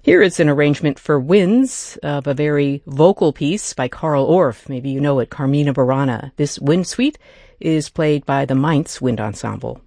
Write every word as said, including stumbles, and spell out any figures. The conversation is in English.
Here is an arrangement for winds of a very vocal piece by Carl Orff. Maybe you know it, Carmina Burana. This wind suite is played by the Mainz Wind Ensemble.